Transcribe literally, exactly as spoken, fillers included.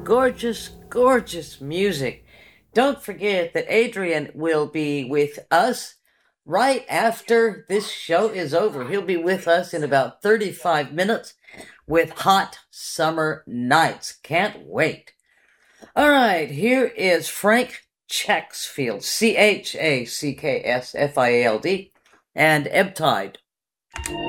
gorgeous, gorgeous music. Don't forget that Adrian will be with us right after this show is over. He'll be with us in about thirty-five minutes with Hot Summer Nights. Can't wait. All right, here is Frank Chacksfield, C H A C K S F I A L D, and Ebb Tide.